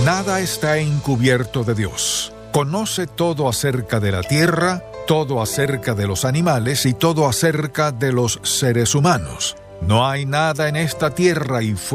Nada está encubierto de Dios. Conoce todo acerca de la tierra, todo acerca de los animales y todo acerca de los seres humanos. No hay nada en esta tierra y